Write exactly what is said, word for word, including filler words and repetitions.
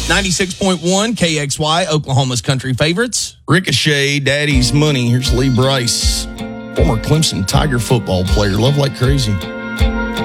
ninety-six point one K X Y, Oklahoma's country favorites. Ricochet, Daddy's Money. Here's Lee Bryce, former Clemson Tiger football player. Love like crazy.